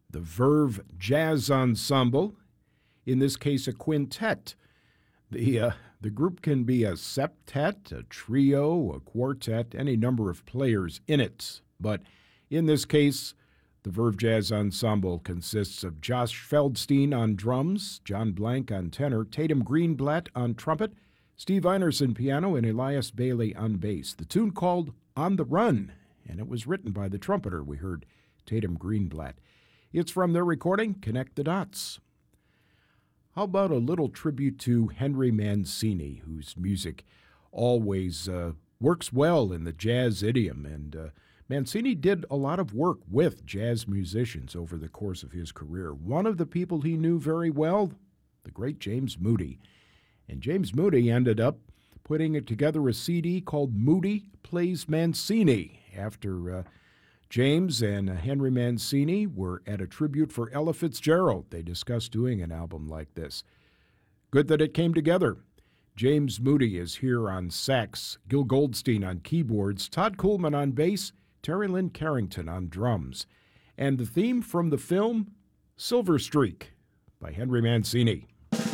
the Verve Jazz Ensemble, in this case a quintet. The group can be a septet, a trio, a quartet, any number of players in it. But in this case, the Verve Jazz Ensemble consists of Josh Feldstein on drums, John Blank on tenor, Tatum Greenblatt on trumpet, Steve Einerson piano, and Elias Bailey on bass. The tune called On the Run, and it was written by the trumpeter we heard, Tatum Greenblatt. It's from their recording, Connect the Dots. How about a little tribute to Henry Mancini, whose music always works well in the jazz idiom, and Mancini did a lot of work with jazz musicians over the course of his career. One of the people he knew very well, the great James Moody. And James Moody ended up putting together a CD called Moody Plays Mancini after James and Henry Mancini were at a tribute for Ella Fitzgerald. They discussed doing an album like this. Good that it came together. James Moody is here on sax, Gil Goldstein on keyboards, Todd Coolman on bass, Terry Lynn Carrington on drums. And the theme from the film, Silver Streak by Henry Mancini.